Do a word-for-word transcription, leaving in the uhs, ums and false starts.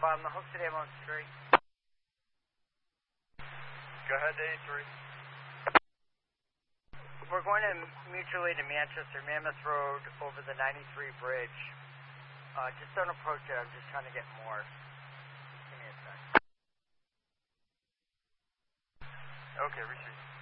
on the Hook City Ambulance three. Go ahead to A three. We're going to mutually to Manchester, Mammoth Road over the ninety-three bridge. Uh, just don't approach it, I'm just trying to get more. Give me a sec. Okay, receive.